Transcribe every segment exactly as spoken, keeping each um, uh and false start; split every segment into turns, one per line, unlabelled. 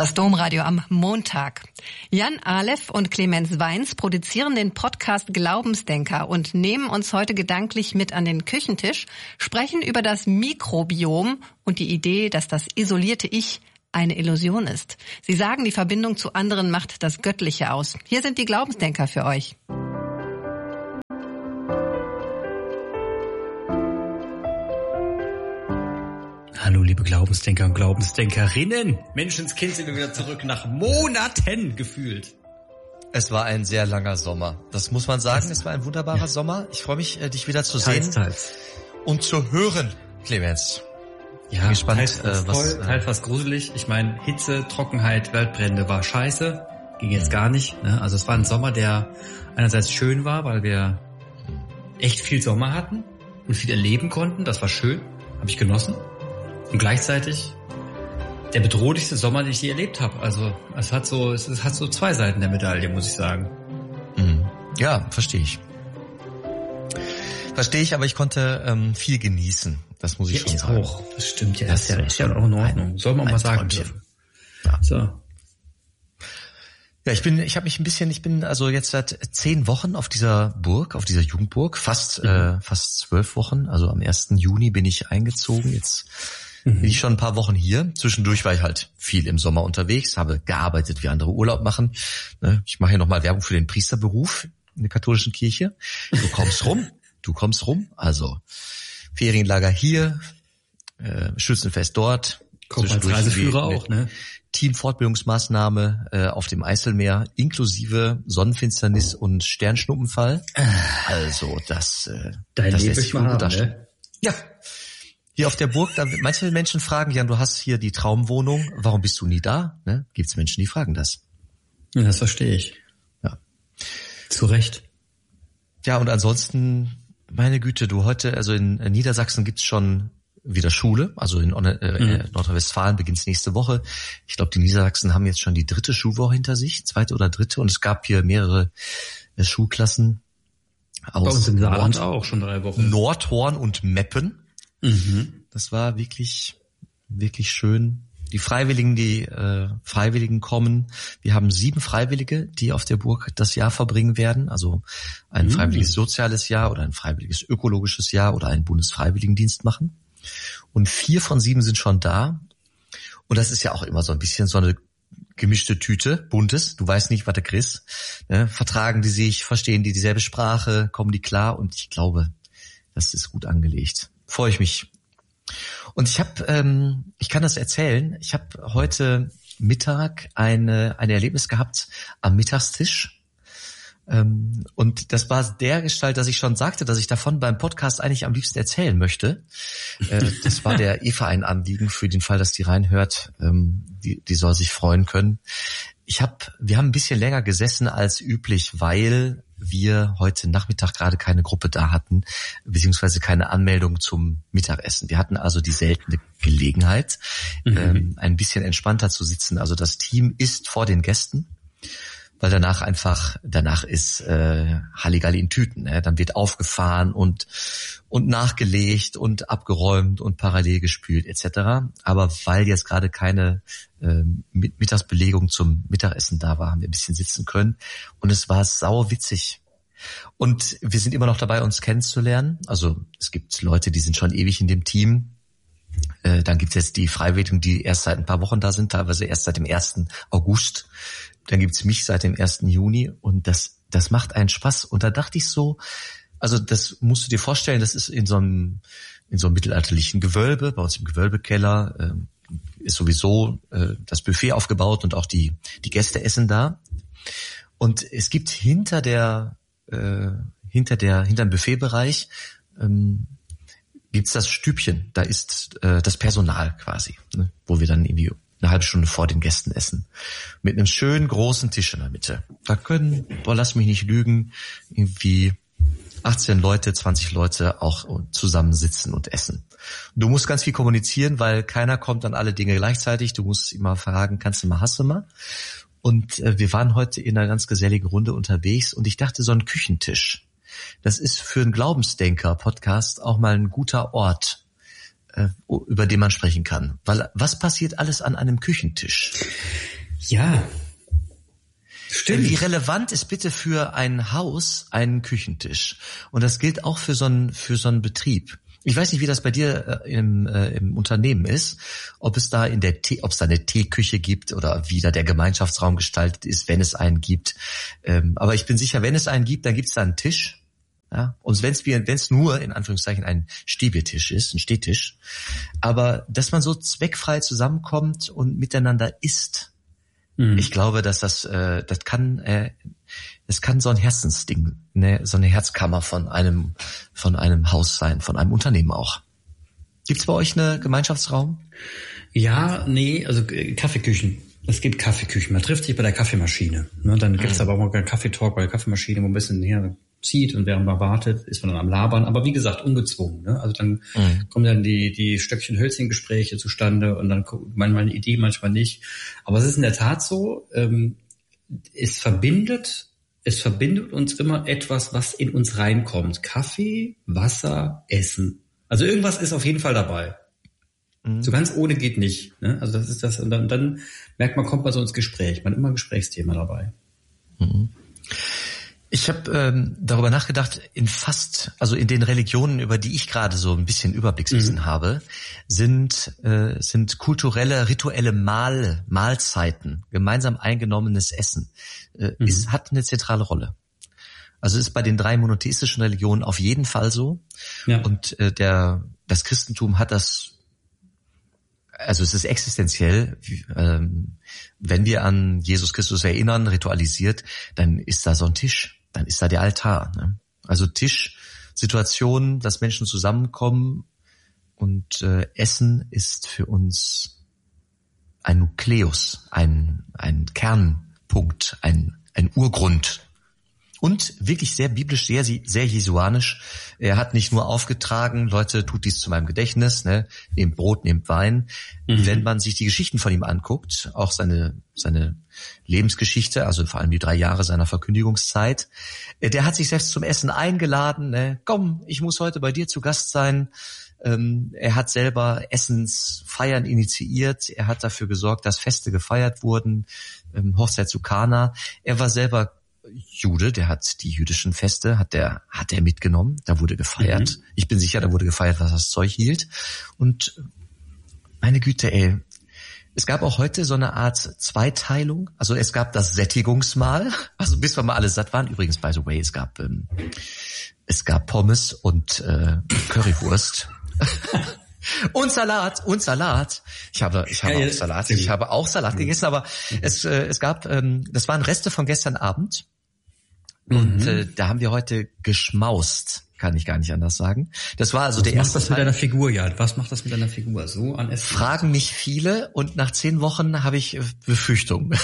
Das Domradio am Montag. Jan Aleph und Clemens Weins produzieren den Podcast Glaubensdenker und nehmen uns heute gedanklich mit an den Küchentisch, sprechen über das Mikrobiom und die Idee, dass das isolierte Ich eine Illusion ist. Sie sagen, die Verbindung zu anderen macht das Göttliche aus. Hier sind die Glaubensdenker für euch.
Hallo liebe Glaubensdenker und Glaubensdenkerinnen. Menschenskind, sind wir wieder zurück nach Monaten gefühlt.
Es war ein sehr langer Sommer. Das muss man sagen. Es war ein wunderbarer ja. Sommer. Ich freue mich, dich wieder zu teils, sehen
teils.
und zu hören, Clemens.
Ja, gespannt, teils äh, was, toll, teils was gruselig. Ich meine, Hitze, Trockenheit, Waldbrände war scheiße. Ging jetzt mhm. gar nicht. Ne? Also es war ein Sommer, der einerseits schön war, weil wir echt viel Sommer hatten und viel erleben konnten. Das war schön. Habe ich genossen. Und gleichzeitig der bedrohlichste Sommer, den ich je erlebt habe. Also es hat so, es hat so zwei Seiten der Medaille, muss ich sagen.
Mhm. Ja, verstehe ich. Verstehe ich, aber ich konnte ähm, viel genießen. Das muss ich ja, schon
ich
sagen.
Auch. Das stimmt ja. Das, das ist ja auch in Ordnung. Soll man mal sagen dürfen.
Ja.
So.
Ja, ich bin, ich habe mich ein bisschen, ich bin also jetzt seit zehn Wochen auf dieser Burg, auf dieser Jugendburg, fast, mhm. äh, fast zwölf Wochen. Also am ersten Juni bin ich eingezogen. Jetzt mhm. bin ich schon ein paar Wochen hier. Zwischendurch war ich halt viel im Sommer unterwegs, habe gearbeitet, wie andere Urlaub machen. Ich mache hier nochmal Werbung für den Priesterberuf in der katholischen Kirche. Du kommst rum, du kommst rum. Also Ferienlager hier, äh, Schützenfest dort.
Kommt als Reiseführer auch, ne?
Teamfortbildungsmaßnahme äh, auf dem Eiselmeer inklusive Sonnenfinsternis und Sternschnuppenfall. Also das, äh,
Dein
das
Leben
lässt sich
mal
gut
haben,
darstellen.
Ne?
Ja, hier auf der Burg, da manche Menschen fragen, Jan, du hast hier die Traumwohnung, warum bist du nie da? Ne? Gibt's Menschen, die fragen das.
Ja, das verstehe ich.
Ja,
zu Recht.
Ja, und ansonsten, meine Güte, du heute, also in Niedersachsen gibt's schon wieder Schule, also in äh, mhm. Nordrhein-Westfalen beginnt's nächste Woche. Ich glaube, die Niedersachsen haben jetzt schon die dritte Schulwoche hinter sich, zweite oder dritte, und es gab hier mehrere äh, Schulklassen aus
Bei uns im Saarland auch schon drei Wochen.
Nordhorn und Meppen.
Mhm.
Das war wirklich, wirklich schön. Die Freiwilligen, die äh, Freiwilligen kommen. Wir haben sieben Freiwillige, die auf der Burg das Jahr verbringen werden. Also ein mhm. freiwilliges soziales Jahr oder ein freiwilliges ökologisches Jahr oder einen Bundesfreiwilligendienst machen. Und vier von sieben sind schon da. Und das ist ja auch immer so ein bisschen so eine gemischte Tüte, buntes. Du weißt nicht, was du kriegst. Ne? Vertragen die sich, verstehen die dieselbe Sprache, kommen die klar. Und ich glaube, das ist gut angelegt. Freue ich mich. Und ich habe, ähm, ich kann das erzählen. Ich habe heute Mittag eine ein Erlebnis gehabt am Mittagstisch. Ähm, und das war der Gestalt, dass ich schon sagte, dass ich davon beim Podcast eigentlich am liebsten erzählen möchte. Äh, das war der Eva ein Anliegen für den Fall, dass die reinhört. Ähm, die, die soll sich freuen können. Ich habe, wir haben ein bisschen länger gesessen als üblich, weil wir heute Nachmittag gerade keine Gruppe da hatten, beziehungsweise keine Anmeldung zum Mittagessen. Wir hatten also die seltene Gelegenheit, mhm. ähm, ein bisschen entspannter zu sitzen. Also das Team ist vor den Gästen, weil danach einfach, danach ist äh, Halligalli in Tüten. Ne? Dann wird aufgefahren und und nachgelegt und abgeräumt und parallel gespült et cetera. Aber weil jetzt gerade keine äh, Mittagsbelegung zum Mittagessen da war, haben wir ein bisschen sitzen können. Und es war sau witzig. Und wir sind immer noch dabei, uns kennenzulernen. Also es gibt Leute, die sind schon ewig in dem Team. Äh, dann gibt es jetzt die Freiwilligen, die erst seit ein paar Wochen da sind, teilweise erst seit dem ersten August. Dann gibt's mich seit dem ersten Juni und das das macht einen Spaß. Und da dachte ich so, also das musst du dir vorstellen, das ist in so einem in so einem mittelalterlichen Gewölbe, bei uns im Gewölbekeller äh, ist sowieso äh, das Buffet aufgebaut und auch die die Gäste essen da. Und es gibt hinter der äh, hinter der hinter dem Buffetbereich ähm, gibt's das Stübchen. Da ist äh, das Personal quasi, ne, wo wir dann irgendwie eine halbe Stunde vor den Gästen essen. Mit einem schönen großen Tisch in der Mitte. Da können, boah, lass mich nicht lügen, irgendwie achtzehn Leute, zwanzig Leute auch zusammensitzen und essen. Du musst ganz viel kommunizieren, weil keiner kommt an alle Dinge gleichzeitig. Du musst immer fragen, kannst du mal, hast du mal? Und äh, wir waren heute in einer ganz geselligen Runde unterwegs und ich dachte, so ein Küchentisch, das ist für einen Glaubensdenker-Podcast auch mal ein guter Ort, über den man sprechen kann. Weil was passiert alles an einem Küchentisch?
Ja.
Stimmt. Wie relevant ist bitte für ein Haus ein Küchentisch? Und das gilt auch für so einen, für so einen Betrieb. Ich weiß nicht, wie das bei dir äh, im, äh, im Unternehmen ist, ob es da in der Tee, ob es da eine Teeküche gibt oder wie da der Gemeinschaftsraum gestaltet ist, wenn es einen gibt. Ähm, aber ich bin sicher, wenn es einen gibt, dann gibt es da einen Tisch. Ja? Und wenn es wenn es nur in Anführungszeichen ein Stehbiertisch ist, ein Stehtisch, aber dass man so zweckfrei zusammenkommt und miteinander isst. Mhm. Ich glaube, dass das, äh, das kann, äh, das kann so ein Herzensding, ne, so eine Herzkammer von einem, von einem Haus sein, von einem Unternehmen auch. Gibt's bei euch einen Gemeinschaftsraum?
Ja, nee, also Kaffeeküchen. Es gibt Kaffeeküchen. Man trifft sich bei der Kaffeemaschine. Ne, dann gibt's mhm. aber auch mal einen Kaffeetalk bei der Kaffeemaschine, wo ein bisschen her zieht und während man wartet, ist man dann am Labern. Aber wie gesagt, ungezwungen. Ne? Also dann mhm. kommen dann die die Stöckchen-Hölzchen-Gespräche zustande und dann manchmal eine Idee, manchmal nicht. Aber es ist in der Tat so, ähm, es verbindet, es verbindet uns immer etwas, was in uns reinkommt. Kaffee, Wasser, Essen. Also irgendwas ist auf jeden Fall dabei. Mhm. So ganz ohne geht nicht. Ne? Also das ist das. Und dann, dann merkt man, kommt man so ins Gespräch. Man hat immer ein Gesprächsthema dabei.
Mhm. Ich habe ähm, darüber nachgedacht, in fast, also in den Religionen, über die ich gerade so ein bisschen Überblickswissen mhm. habe, sind äh, sind kulturelle, rituelle Mahl, Mahlzeiten, gemeinsam eingenommenes Essen, äh, mhm. ist, hat eine zentrale Rolle. Also ist bei den drei monotheistischen Religionen auf jeden Fall so. Ja. Und äh, der das Christentum hat das, also es ist existenziell, ähm, wenn wir an Jesus Christus erinnern, ritualisiert, dann ist da so ein Tisch. Dann ist da der Altar. Ne? Also Tischsituationen, dass Menschen zusammenkommen und äh, Essen ist für uns ein Nukleus, ein ein Kernpunkt, ein ein Urgrund. Und wirklich sehr biblisch, sehr sehr jesuanisch. Er hat nicht nur aufgetragen, Leute, tut dies zu meinem Gedächtnis, ne? Nehmt Brot, nehmt Wein. Mhm. Wenn man sich die Geschichten von ihm anguckt, auch seine seine Lebensgeschichte, also vor allem die drei Jahre seiner Verkündigungszeit, der hat sich selbst zum Essen eingeladen. Ne? Komm, ich muss heute bei dir zu Gast sein. Ähm, er hat selber Essensfeiern initiiert. Er hat dafür gesorgt, dass Feste gefeiert wurden. Ähm, Hochzeit zu Kana. Er war selber Jude, der hat die jüdischen Feste, hat der, hat er mitgenommen, da wurde gefeiert. Mhm. Ich bin sicher, da wurde gefeiert, was das Zeug hielt. Und meine Güte, ey, es gab auch heute so eine Art Zweiteilung. Also es gab das Sättigungsmahl, also bis wir mal alle satt waren. Übrigens, by the way, es gab, ähm, es gab Pommes und äh, Currywurst. Und Salat, und Salat. Ich habe, ich habe ja, auch Salat, ich habe auch Salat gegessen, aber mhm. es, äh, es gab, ähm, das waren Reste von gestern Abend. Und mhm. äh, da haben wir heute geschmaust, kann ich gar nicht anders sagen. Das war also
Was
der erste
Teil. Was macht das mit deiner Figur, Jan? Was macht das mit deiner Figur? So an Essen?
Fragen mich viele und nach zehn Wochen habe ich Befürchtungen.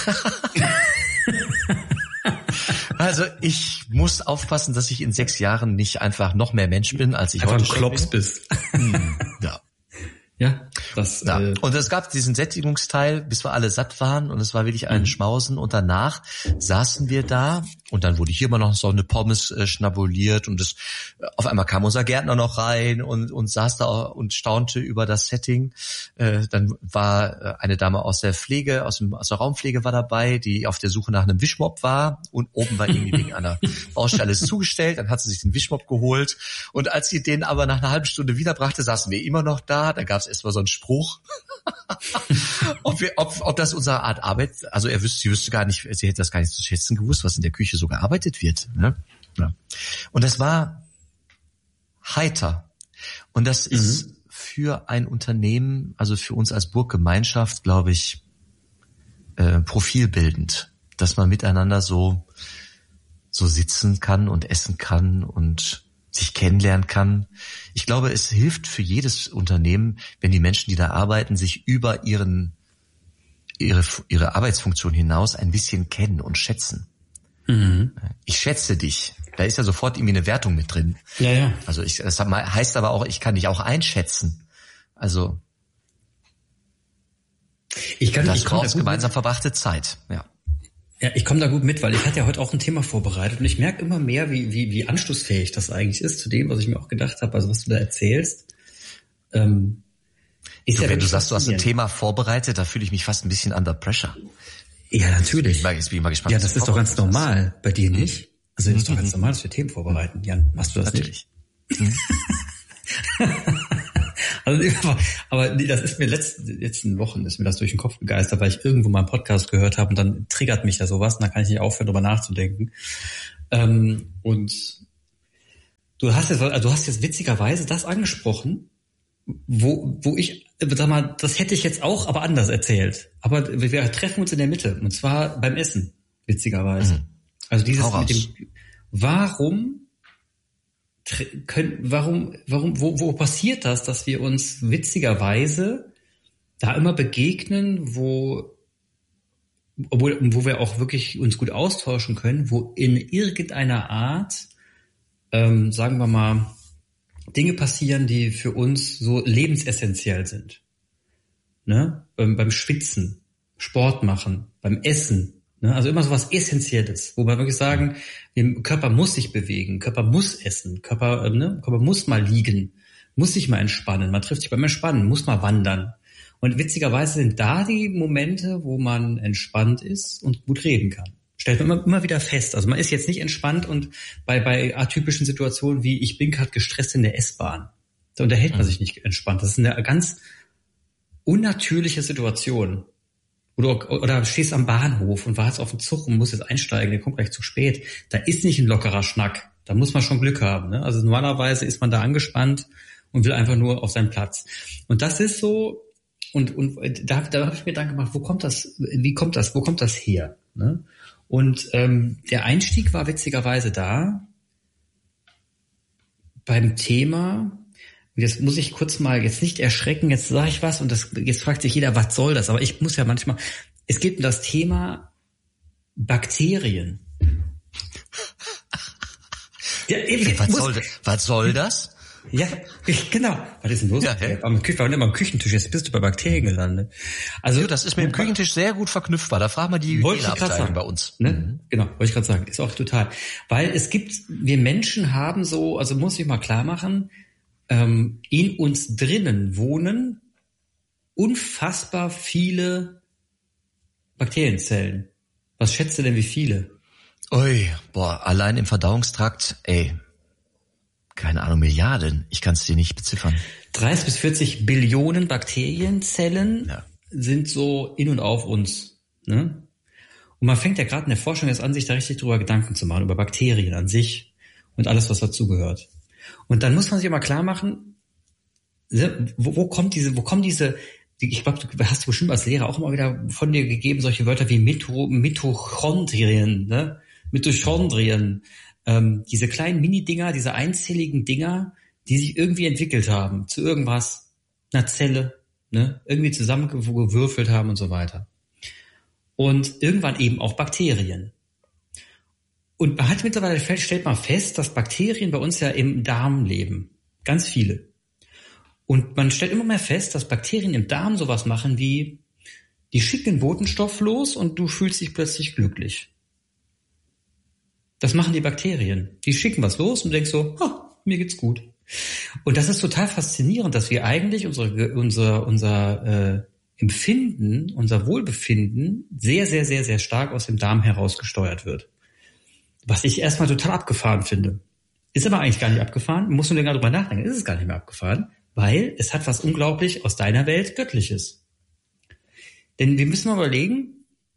Also ich muss aufpassen, dass ich in sechs Jahren nicht einfach noch mehr Mensch bin, als ich
einfach
heute
ein Klops bin. Bist.
Ja.
Ja, das.
Ja.
Äh
und es gab diesen Sättigungsteil, bis wir alle satt waren, und es war wirklich ein mhm. Schmausen. Und danach saßen wir da und dann wurde hier immer noch so eine Pommes äh, schnabuliert und es, äh, auf einmal kam unser Gärtner noch rein und, und saß da und staunte über das Setting. Äh, dann war äh, eine Dame aus der Pflege, aus, dem, aus der Raumpflege war dabei, die auf der Suche nach einem Wischmopp war und oben war irgendwie wegen einer Baustelle zugestellt. Dann hat sie sich den Wischmopp geholt und als sie den aber nach einer halben Stunde wiederbrachte, saßen wir immer noch da. Da gab es erstmal so einen Spruch, ob, wir, ob, ob das unsere Art Arbeit, also er wüsste, sie wüsste gar nicht, sie hätte das gar nicht zu schätzen gewusst, was in der Küche so gearbeitet wird. Ne? Ja. Und das war heiter. Und das mhm. ist für ein Unternehmen, also für uns als Burggemeinschaft, glaube ich, äh, profilbildend, dass man miteinander so so sitzen kann und essen kann und sich kennenlernen kann. Ich glaube, es hilft für jedes Unternehmen, wenn die Menschen, die da arbeiten, sich über ihren ihre ihre Arbeitsfunktion hinaus ein bisschen kennen und schätzen. Mhm. Ich schätze dich. Da ist ja sofort irgendwie eine Wertung mit drin.
Ja, ja.
Also ich, das heißt aber auch, ich kann dich auch einschätzen. Also
ich kann
das braucht gemeinsam verbrachte Zeit. Ja.
Ja, ich komme da gut mit, weil ich hatte ja heute auch ein Thema vorbereitet und ich merke immer mehr, wie wie wie anschlussfähig das eigentlich ist zu dem, was ich mir auch gedacht habe, also was du da erzählst. Ähm, ist
du,
ja
wenn du sagst, du hast ein Thema vorbereitet, da fühle ich mich fast ein bisschen under pressure.
Ja, natürlich.
Ich bin mal gespannt.
Ja, das ist doch ganz normal. Bei dir nicht? Also das ist doch ganz normal, dass wir Themen vorbereiten. Jan, machst du das
natürlich
nicht? Also, aber nee, das ist mir letzten, letzten Wochen ist mir das durch den Kopf gegeistert, weil ich irgendwo mal einen Podcast gehört habe und dann triggert mich da sowas und dann kann ich nicht aufhören, darüber nachzudenken. Ähm, und du hast jetzt, also du hast jetzt witzigerweise das angesprochen, wo, wo ich, sag mal, das hätte ich jetzt auch, aber anders erzählt. Aber wir treffen uns in der Mitte und zwar beim Essen, witzigerweise. Mhm. Also dieses mit dem, warum können, warum, warum, wo, wo passiert das, dass wir uns witzigerweise da immer begegnen, wo, obwohl, wo wir auch wirklich uns gut austauschen können, wo in irgendeiner Art, ähm, sagen wir mal, Dinge passieren, die für uns so lebensessentiell sind. Ne? Beim, beim Schwitzen, Sport machen, beim Essen. Ne? Also immer so was Essentielles, wo wir wirklich sagen, der Körper muss sich bewegen, Körper muss essen, Körper, ne? Körper muss mal liegen, muss sich mal entspannen, man trifft sich beim Entspannen, muss mal wandern. Und witzigerweise sind da die Momente, wo man entspannt ist und gut reden kann. Stellt man immer, immer wieder fest. Also man ist jetzt nicht entspannt und bei, bei atypischen Situationen wie ich bin gerade gestresst in der S-Bahn, da unterhält man sich nicht entspannt. Das ist eine ganz unnatürliche Situation. Oder, oder stehst am Bahnhof und wartest auf den Zug und musst jetzt einsteigen, der kommt gleich zu spät. Da ist nicht ein lockerer Schnack. Da muss man schon Glück haben. Ne? Also normalerweise ist man da angespannt und will einfach nur auf seinen Platz. Und das ist so, und, und da, da habe ich mir Gedanken gemacht, wo kommt das, wie kommt das, wo kommt das her? Ne? Und ähm, der Einstieg war witzigerweise da beim Thema. Jetzt muss ich kurz mal, jetzt nicht erschrecken, jetzt sage ich was und das, jetzt fragt sich jeder, was soll das? Aber ich muss ja manchmal, es geht um das Thema Bakterien.
Ja, ich, was, soll, was soll das?
Ja, genau. Was ist denn los?
Ja, ja.
Am, wir waren immer am Küchentisch, jetzt bist du bei Bakterien gelandet. Also,
ja, das ist mit dem Küchentisch sehr gut verknüpfbar. Da fragen wir die Hygieneabteilung bei uns.
Ne? Mhm. Genau, wollte ich gerade sagen. Ist auch total. Weil es gibt, wir Menschen haben so, also muss ich mal klar machen, ähm, in uns drinnen wohnen unfassbar viele Bakterienzellen. Was schätzt du denn, wie viele?
Ui, boah, allein im Verdauungstrakt, ey, keine Ahnung, Milliarden. Ich kann es dir nicht beziffern.
dreißig bis vierzig Billionen Bakterienzellen
ja.
sind so in und auf uns. Ne? Und man fängt ja gerade in der Forschung jetzt an, sich da richtig drüber Gedanken zu machen, über Bakterien an sich und alles, was dazugehört. Und dann muss man sich immer klar machen, wo, wo kommt diese, wo kommen diese, ich glaube, du hast du bestimmt als Lehrer auch immer wieder von dir gegeben, solche Wörter wie Mito, Mitochondrien, ne? Mitochondrien, ähm, diese kleinen Mini-Dinger, diese einzelligen Dinger, die sich irgendwie entwickelt haben zu irgendwas, einer Zelle, ne? Irgendwie zusammengewürfelt haben und so weiter. Und irgendwann eben auch Bakterien. Und man hat mittlerweile, stellt man fest, dass Bakterien bei uns ja im Darm leben. Ganz viele. Und man stellt immer mehr fest, dass Bakterien im Darm sowas machen wie, die schicken den Botenstoff los und du fühlst dich plötzlich glücklich. Das machen die Bakterien. Die schicken was los und du denkst so, oh, mir geht's gut. Und das ist total faszinierend, dass wir eigentlich unsere, unser, unser äh, Empfinden, unser Wohlbefinden sehr, sehr, sehr, sehr stark aus dem Darm heraus gesteuert wird. Was ich erstmal total abgefahren finde. Ist aber eigentlich gar nicht abgefahren. Musst du länger drüber nachdenken. Ist es gar nicht mehr abgefahren, weil es hat was unglaublich aus deiner Welt Göttliches. Denn wir müssen mal überlegen,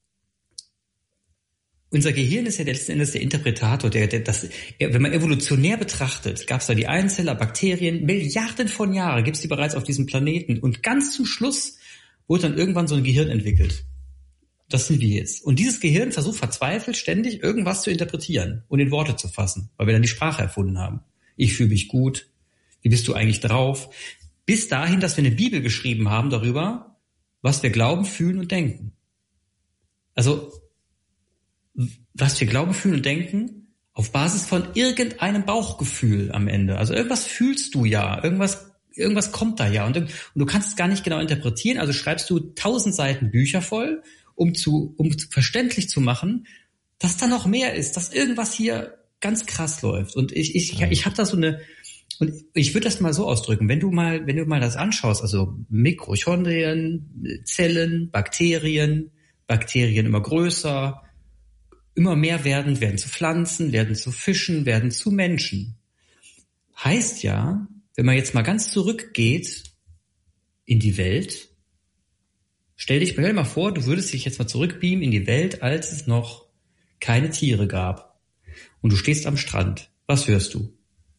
unser Gehirn ist ja letzten Endes der Interpretator, der, der das, wenn man evolutionär betrachtet, gab es da die Einzeller, Bakterien, Milliarden von Jahren gibt es die bereits auf diesem Planeten. Und ganz zum Schluss wurde dann irgendwann so ein Gehirn entwickelt. Das sind wir jetzt. Und dieses Gehirn versucht verzweifelt ständig irgendwas zu interpretieren und in Worte zu fassen, weil wir dann die Sprache erfunden haben. Ich fühle mich gut. Wie bist du eigentlich drauf? Bis dahin, dass wir eine Bibel geschrieben haben darüber, was wir glauben, fühlen und denken. Also, was wir glauben, fühlen und denken, auf Basis von irgendeinem Bauchgefühl am Ende. Also irgendwas fühlst du ja, irgendwas, irgendwas kommt da ja und, und du kannst es gar nicht genau interpretieren. Also schreibst du tausend Seiten Bücher voll, um zu, um verständlich zu machen, dass da noch mehr ist, dass irgendwas hier ganz krass läuft. Und ich, ich, ich, ich habe da so eine, und ich würde das mal so ausdrücken, wenn du mal, wenn du mal das anschaust, also Mitochondrien, Zellen, Bakterien, Bakterien immer größer, immer mehr werden, werden zu Pflanzen, werden zu Fischen, werden zu Menschen. Heißt ja, wenn man jetzt mal ganz zurückgeht in die Welt, stell dich stell dir mal vor, du würdest dich jetzt mal zurückbeamen in die Welt, als es noch keine Tiere gab. Und du stehst am Strand. Was hörst du?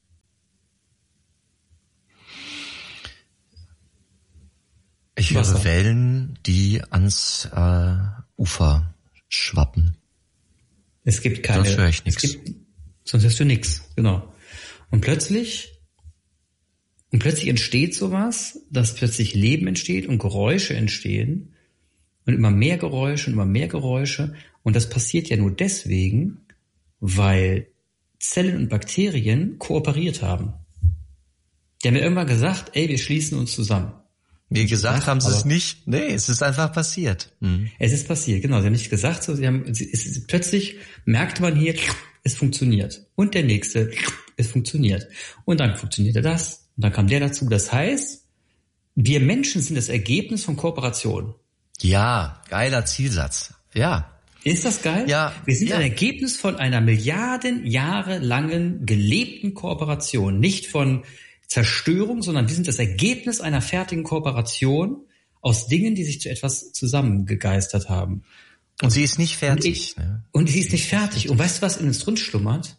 Ich höre
Wasser.
Wellen, die ans äh, Ufer schwappen.
Es gibt keine.
Sonst höre ich nichts.
Es gibt, sonst hörst du nichts, genau. Und plötzlich, und plötzlich entsteht sowas, dass plötzlich Leben entsteht und Geräusche entstehen und immer mehr Geräusche und immer mehr Geräusche. Und das passiert ja nur deswegen, weil Zellen und Bakterien kooperiert haben. Die haben ja irgendwann gesagt, ey, wir schließen uns zusammen.
Wie gesagt,
gesagt,
haben sie es nicht. Nee, es ist einfach passiert. Mhm.
Es ist passiert, genau. Sie haben nicht gesagt, so, sie haben, es ist, plötzlich merkte man hier, es funktioniert. Und der nächste, es funktioniert. Und dann funktionierte das. Und dann kam der dazu. Das heißt, wir Menschen sind das Ergebnis von Kooperation.
Ja, geiler Zielsatz. Ja.
Ist das geil?
Ja.
Wir sind
ja.
ein Ergebnis von einer Milliarden Jahre langen gelebten Kooperation. Nicht von Zerstörung, sondern wir sind das Ergebnis einer fertigen Kooperation aus Dingen, die sich zu etwas zusammengegeistert haben.
Und, und sie ist nicht fertig.
Und, ich, ne? und sie ist nicht fertig. Und weißt du, was in uns drin schlummert?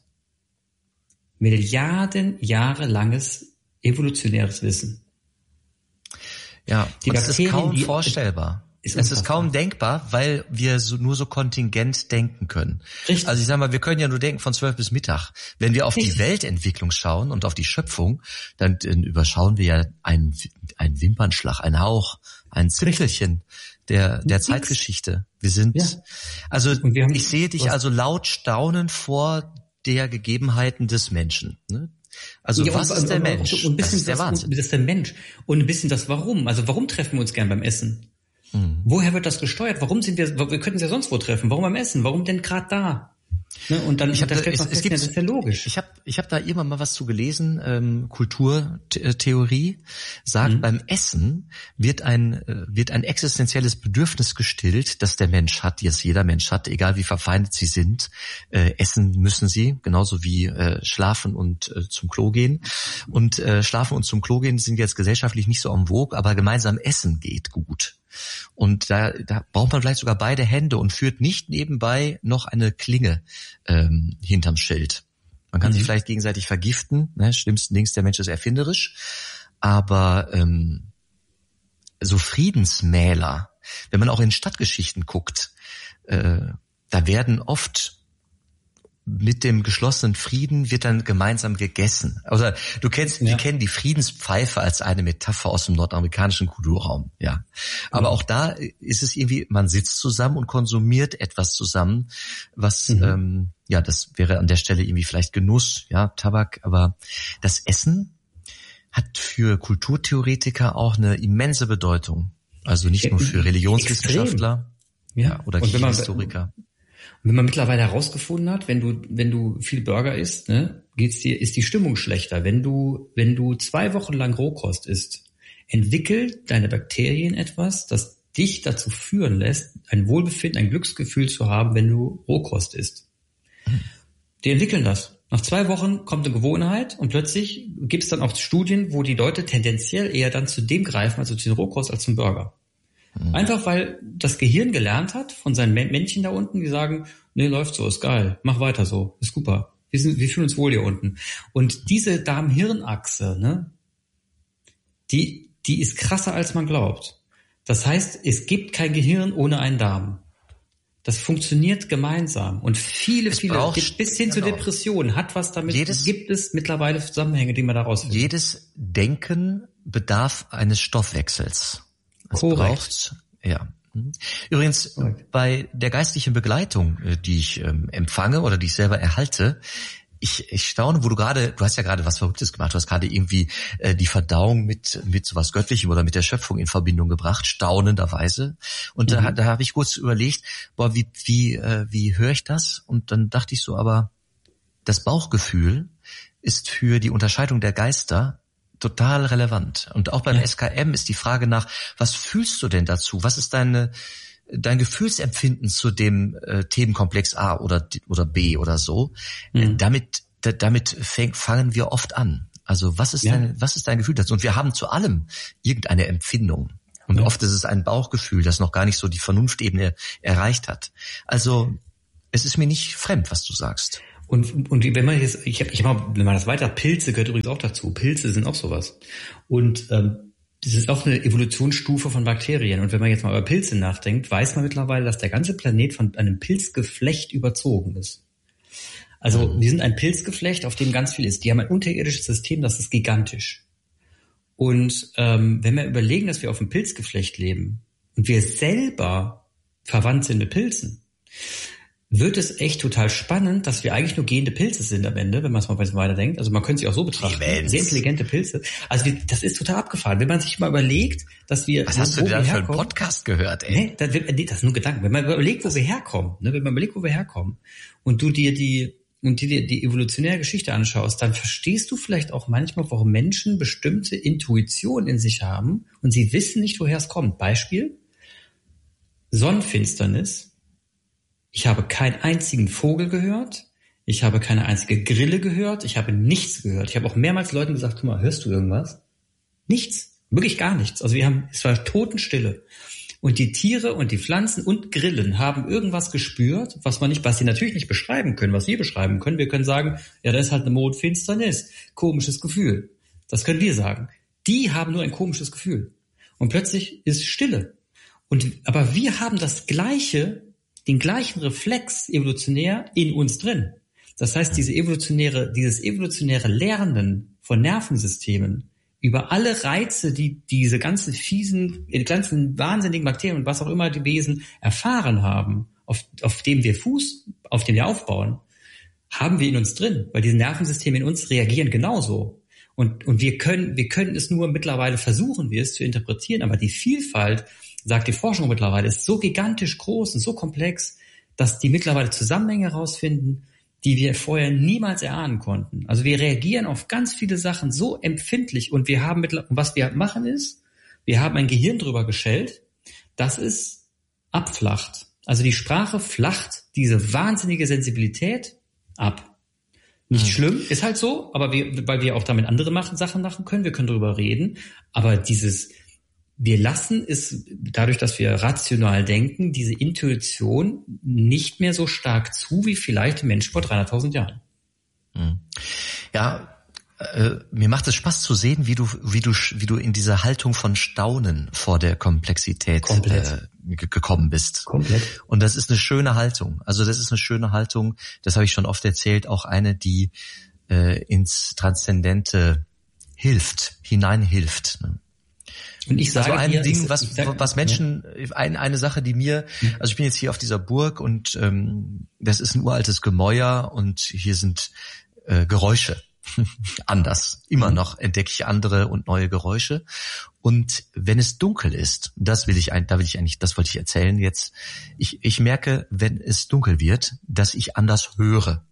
Milliarden Jahre langes evolutionäres Wissen.
Ja,
die
und es ist kaum
die,
vorstellbar.
Ist
es ist kaum denkbar, weil wir so, nur so kontingent denken können.
Richtig.
Also ich sag mal, wir können ja nur denken von zwölf bis Mittag. Wenn wir auf Richtig. die Weltentwicklung schauen und auf die Schöpfung, dann, dann überschauen wir ja einen, einen Wimpernschlag, einen Hauch, ein Zipfelchen der, der Zeitgeschichte. Wir sind, ja. also wir haben, ich sehe dich also laut staunen vor der Gegebenheiten des Menschen. Ne? Also ja, was und, ist der und, Mensch?
Und ein bisschen
das ist der
das,
Wahnsinn.
Das ist der Mensch. Und ein bisschen das Warum. Also warum treffen wir uns gern beim Essen? Mhm. Woher wird das gesteuert? Warum sind wir, wir könnten es ja sonst wo treffen. Warum beim Essen? Warum denn gerade da? Ne? Und dann,
ich hab
da
da,
stellt man
es,
fest,
es
das ist ja logisch.
Ich habe ich hab da immer mal was zu gelesen, ähm, Kulturtheorie sagt, mhm. beim Essen wird ein wird ein existenzielles Bedürfnis gestillt, das der Mensch hat, das jeder Mensch hat, egal wie verfeindet sie sind. Äh, essen müssen sie, genauso wie äh, schlafen und äh, zum Klo gehen. Und äh, schlafen und zum Klo gehen sind jetzt gesellschaftlich nicht so en vogue, aber gemeinsam essen geht gut. Und da, da braucht man vielleicht sogar beide Hände und führt nicht nebenbei noch eine Klinge ähm, hinterm Schild. Man kann mhm. sich vielleicht gegenseitig vergiften. Ne? Schlimmstendings, der Mensch ist erfinderisch. Aber ähm, so Friedensmäler, wenn man auch in Stadtgeschichten guckt, äh, da werden oft mit dem geschlossenen Frieden wird dann gemeinsam gegessen. Also du kennst, ja. wir kennen die Friedenspfeife als eine Metapher aus dem nordamerikanischen Kulturraum, ja. Aber mhm. auch da ist es irgendwie, man sitzt zusammen und konsumiert etwas zusammen, was, mhm. ähm, ja, das wäre an der Stelle irgendwie vielleicht Genuss, ja, Tabak, aber das Essen hat für Kulturtheoretiker auch eine immense Bedeutung. Also nicht nur für Religionswissenschaftler, ja, ja oder Kirchenhistoriker.
Und wenn man mittlerweile herausgefunden hat, wenn du, wenn du viel Burger isst, ne, geht's dir, ist die Stimmung schlechter. Wenn du, wenn du zwei Wochen lang Rohkost isst, entwickelt deine Bakterien etwas, das dich dazu führen lässt, ein Wohlbefinden, ein Glücksgefühl zu haben, wenn du Rohkost isst. Mhm. Die entwickeln das. Nach zwei Wochen kommt eine Gewohnheit und plötzlich gibt es dann auch Studien, wo die Leute tendenziell eher dann zu dem greifen, also zu den Rohkost als zum Burger. Einfach weil das Gehirn gelernt hat von seinen Männchen da unten, die sagen, nee, läuft so, ist geil, mach weiter so, ist super. Wir sind, wir fühlen uns wohl hier unten. Und diese Darm-Hirn-Achse, ne, die, die ist krasser als man glaubt. Das heißt, es gibt kein Gehirn ohne einen Darm. Das funktioniert gemeinsam. Und viele, es viele, braucht, bis hin genau. zur Depression hat was damit, jedes, gibt es mittlerweile Zusammenhänge, die man daraus findet.
Jedes Denken bedarf eines Stoffwechsels. Es braucht, ja. Übrigens, Korrekt. Bei der geistlichen Begleitung, die ich ähm, empfange oder die ich selber erhalte, ich, ich staune, wo du gerade, du hast ja gerade was Verrücktes gemacht, du hast gerade irgendwie äh, die Verdauung mit mit sowas Göttlichem oder mit der Schöpfung in Verbindung gebracht, staunenderweise. Und mhm. da, da habe ich kurz überlegt, boah, wie wie äh, wie höre ich das? Und dann dachte ich so, aber das Bauchgefühl ist für die Unterscheidung der Geister total relevant. Und auch beim ja. S K M ist die Frage nach, was fühlst du denn dazu? Was ist deine, dein Gefühlsempfinden zu dem äh, Themenkomplex A oder oder B oder so, mhm. äh, damit d- damit fäng, fangen wir oft an. Also was ist ja. dein was ist dein Gefühl dazu? Und wir haben zu allem irgendeine Empfindung. Und ja. oft ist es ein Bauchgefühl, das noch gar nicht so die Vernunftebene erreicht hat. Also es ist mir nicht fremd, was du sagst.
Und und wenn man jetzt, ich habe ich hab, wenn man das weiter, Pilze gehört übrigens auch dazu. Pilze sind auch sowas. Und ähm, das ist auch eine Evolutionsstufe von Bakterien. Und wenn man jetzt mal über Pilze nachdenkt, weiß man mittlerweile, dass der ganze Planet von einem Pilzgeflecht überzogen ist. Also wir sind ein Pilzgeflecht, auf dem ganz viel ist. Die haben ein unterirdisches System, das ist gigantisch. Und ähm, wenn wir überlegen, dass wir auf einem Pilzgeflecht leben und wir selber verwandt sind mit Pilzen, wird es echt total spannend, dass wir eigentlich nur gehende Pilze sind am Ende, wenn man es mal weiterdenkt. Also man könnte sie auch so betrachten. Events. Sehr intelligente Pilze. Also wir, das ist total abgefahren. Wenn man sich mal überlegt, dass wir...
Was hast du denn da für einen Podcast gehört, ey?
Nee, das, nee, das ist nur Gedanken. Wenn man überlegt, wo wir herkommen, ne, wenn man überlegt, wo wir herkommen und du dir die und dir die evolutionäre Geschichte anschaust, dann verstehst du vielleicht auch manchmal, warum Menschen bestimmte Intuition in sich haben und sie wissen nicht, woher es kommt. Beispiel: Sonnenfinsternis. Ich habe keinen einzigen Vogel gehört. Ich habe keine einzige Grille gehört. Ich habe nichts gehört. Ich habe auch mehrmals Leuten gesagt, guck mal, hörst du irgendwas? Nichts. Wirklich gar nichts. Also wir haben, es war Totenstille. Und die Tiere und die Pflanzen und Grillen haben irgendwas gespürt, was man nicht, was sie natürlich nicht beschreiben können, was wir beschreiben können. Wir können sagen, ja, da ist halt eine Mondfinsternis. Komisches Gefühl. Das können wir sagen. Die haben nur ein komisches Gefühl. Und plötzlich ist Stille. Und, aber wir haben das gleiche, den gleichen Reflex evolutionär in uns drin. Das heißt, diese evolutionäre, dieses evolutionäre Lernen von Nervensystemen über alle Reize, die diese ganzen fiesen, die ganzen wahnsinnigen Bakterien und was auch immer die Wesen erfahren haben, auf, auf dem wir Fuß, auf dem wir aufbauen, haben wir in uns drin, weil diese Nervensysteme in uns reagieren genauso. Und, und wir können, wir können es nur mittlerweile versuchen, wir es zu interpretieren, aber die Vielfalt, sagt die Forschung mittlerweile, ist so gigantisch groß und so komplex, dass die mittlerweile Zusammenhänge herausfinden, die wir vorher niemals erahnen konnten. Also wir reagieren auf ganz viele Sachen so empfindlich und wir haben mittlerweile, und was wir machen ist, wir haben ein Gehirn drüber geschellt, das es abflacht. Also die Sprache flacht diese wahnsinnige Sensibilität ab. Nicht schlimm, ist halt so, aber wir, weil wir auch damit andere machen, Sachen machen können, wir können darüber reden, aber dieses, wir lassen es, dadurch, dass wir rational denken, diese Intuition nicht mehr so stark zu, wie vielleicht Menschen vor dreihunderttausend Jahren.
Ja, äh, mir macht es Spaß zu sehen, wie du, wie du, wie du in diese Haltung von Staunen vor der Komplexität äh, g- gekommen bist.
Komplett.
Und das ist eine schöne Haltung. Also das ist eine schöne Haltung, das habe ich schon oft erzählt, auch eine, die äh, ins Transzendente hilft, hineinhilft. Ne?
Und ich sage
also ein
dir,
Ding,
ich,
was,
ich sag,
was Menschen, ja. ein, eine Sache, die mir, also ich bin jetzt hier auf dieser Burg und ähm, das ist ein uraltes Gemäuer und hier sind äh, Geräusche. Anders. Immer mhm. noch entdecke ich andere und neue Geräusche. Und wenn es dunkel ist, das will ich, ein, da will ich eigentlich, das wollte ich erzählen jetzt. Ich, ich merke, wenn es dunkel wird, dass ich anders höre.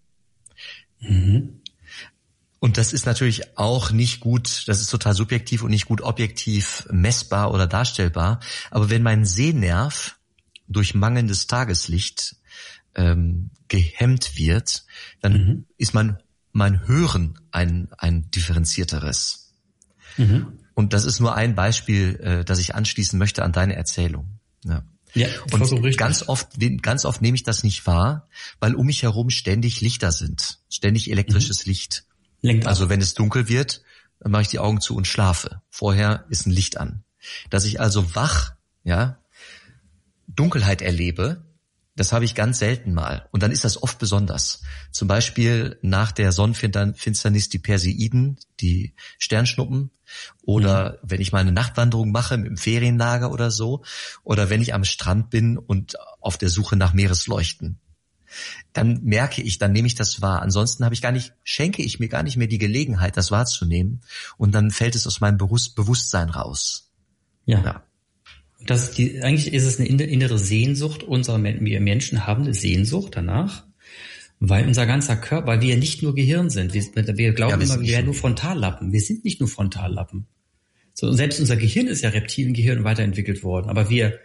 Mhm.
Und das ist natürlich auch nicht gut, das ist total subjektiv und nicht gut objektiv messbar oder darstellbar. Aber wenn mein Sehnerv durch mangelndes Tageslicht ähm, gehemmt wird, dann mhm. ist mein, mein Hören ein, ein differenzierteres. Mhm. Und das ist nur ein Beispiel, äh, das ich anschließen möchte an deine Erzählung. Ja.
Ja,
und
so
ganz oft, ganz oft nehme ich das nicht wahr, weil um mich herum ständig Lichter sind, ständig elektrisches mhm. Licht.
Lenkt
also wenn es dunkel wird, dann mache ich die Augen zu und schlafe. Vorher ist ein Licht an. Dass ich also wach, ja, Dunkelheit erlebe, das habe ich ganz selten mal. Und dann ist das oft besonders. Zum Beispiel nach der Sonnenfinsternis die Perseiden, die Sternschnuppen. Oder mhm. wenn ich mal eine Nachtwanderung mache im Ferienlager oder so. Oder wenn ich am Strand bin und auf der Suche nach Meeresleuchten. Dann merke ich, dann nehme ich das wahr. Ansonsten habe ich gar nicht, schenke ich mir gar nicht mehr die Gelegenheit, das wahrzunehmen. Und dann fällt es aus meinem Bewusstsein raus.
Ja. ja. Das ist die, eigentlich ist es eine innere Sehnsucht unserer, wir Menschen haben eine Sehnsucht danach, weil unser ganzer Körper, weil wir nicht nur Gehirn sind. Wir, wir glauben ja, wir immer, wir wären nur Frontallappen. Wir sind nicht nur Frontallappen. So, selbst unser Gehirn ist ja Reptiliengehirn weiterentwickelt worden. Aber wir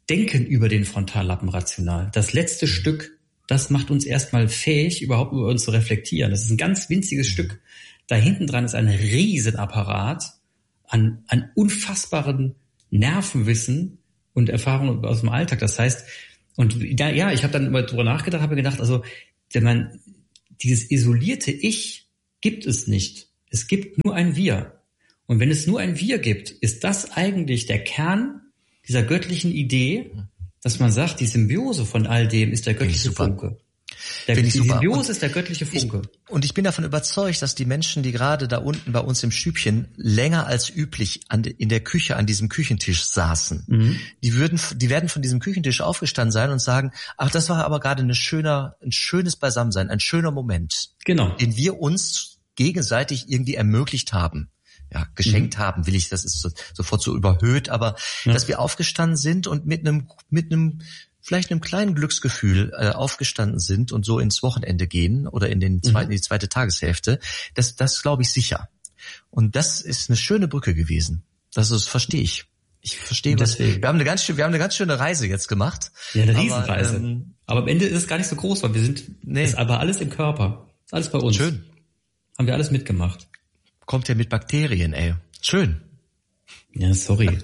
denken über den Frontallappen rational. Das letzte Stück, das macht uns erstmal fähig, überhaupt über uns zu reflektieren. Das ist ein ganz winziges Stück. Da hinten dran ist ein Riesenapparat an, an unfassbaren Nervenwissen und Erfahrungen aus dem Alltag. Das heißt, und ja, ja ich habe dann immer drüber nachgedacht, habe gedacht, also wenn man dieses isolierte Ich gibt es nicht. Es gibt nur ein Wir. Und wenn es nur ein Wir gibt, ist das eigentlich der Kern dieser göttlichen Idee, dass man sagt, die Symbiose von all dem ist der göttliche Funke. Der, die Symbiose und ist der göttliche Funke.
Ich, und ich bin davon überzeugt, dass die Menschen, die gerade da unten bei uns im Stübchen länger als üblich an, in der Küche an diesem Küchentisch saßen, mhm. die würden, die werden von diesem Küchentisch aufgestanden sein und sagen, ach, das war aber gerade eine schöner, ein schönes Beisammensein, ein schöner Moment,
genau,
den wir uns gegenseitig irgendwie ermöglicht haben. Ja, geschenkt mhm. haben, will ich, das ist so, sofort so überhöht, aber ja. dass wir aufgestanden sind und mit einem, mit einem, vielleicht einem kleinen Glücksgefühl äh, aufgestanden sind und so ins Wochenende gehen oder in den zweiten, mhm. die zweite Tageshälfte, das, das glaube ich sicher. Und das ist eine schöne Brücke gewesen. Das ist, verstehe ich. Ich verstehe das. Wir haben eine ganz, wir haben eine ganz schöne Reise jetzt gemacht.
Ja, eine Riesenreise. Aber, ähm, aber am Ende ist es gar nicht so groß, weil wir sind, nee. ist aber alles im Körper. Ist alles bei uns.
Schön.
Haben wir alles mitgemacht.
Kommt ja mit Bakterien, ey. Schön.
Ja, sorry.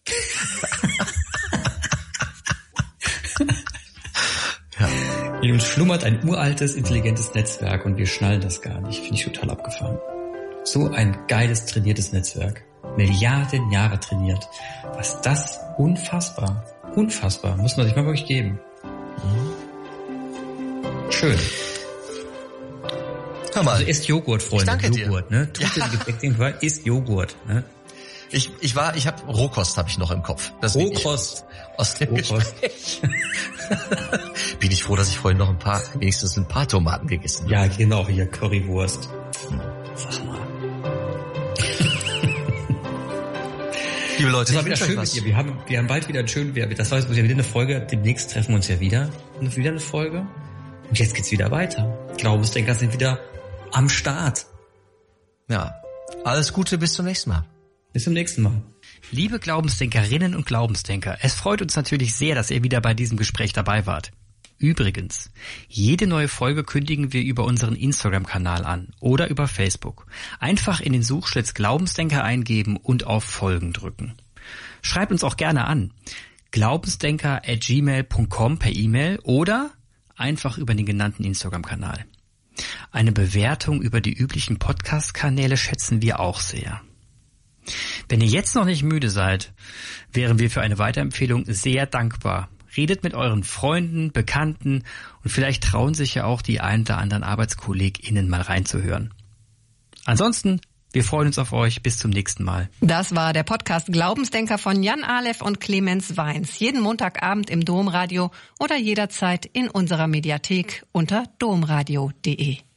ja. In uns schlummert ein uraltes, intelligentes Netzwerk und wir schnallen das gar nicht. Finde ich total abgefahren. So ein geiles, trainiertes Netzwerk. Milliarden Jahre trainiert. Was das? Unfassbar. Unfassbar. Muss man sich mal wirklich geben. Mhm. Schön.
Hör mal.
Also isst Joghurt, Freunde.
Ich danke
Joghurt,
dir.
Ne? Tut ja. den Gepäck, isst Joghurt. Ne?
Ich, ich war, ich habe Rohkost habe ich noch im Kopf.
Das Rohkost.
Aus dem
Rohkost.
Gespräch. Bin ich froh, dass ich vorhin noch ein paar, wenigstens ein paar Tomaten gegessen habe.
Ja, genau, hier Currywurst. Hm. Sag mal.
Liebe Leute,
das war wieder schön mit dir. Wir haben, wir haben bald wieder ein schön, das war jetzt wieder eine Folge. Demnächst treffen wir uns ja wieder. Und wieder eine Folge. Und jetzt geht's wieder weiter. Glaubensdenker sind wieder am Start.
Ja, alles Gute, bis zum nächsten Mal.
Bis zum nächsten Mal.
Liebe Glaubensdenkerinnen und Glaubensdenker, es freut uns natürlich sehr, dass ihr wieder bei diesem Gespräch dabei wart. Übrigens, jede neue Folge kündigen wir über unseren Instagram-Kanal an oder über Facebook. Einfach in den Suchschlitz Glaubensdenker eingeben und auf Folgen drücken. Schreibt uns auch gerne an. glaubensdenker at gmail punkt com per E-Mail oder einfach über den genannten Instagram-Kanal. Eine Bewertung über die üblichen Podcast-Kanäle schätzen wir auch sehr. Wenn ihr jetzt noch nicht müde seid, wären wir für eine Weiterempfehlung sehr dankbar. Redet mit euren Freunden, Bekannten und vielleicht trauen sich ja auch die ein oder anderen ArbeitskollegInnen mal reinzuhören. Ansonsten, wir freuen uns auf euch. Bis zum nächsten Mal.
Das war der Podcast Glaubensdenker von Jan Aleph und Clemens Weins. Jeden Montagabend im Domradio oder jederzeit in unserer Mediathek unter domradio punkt de.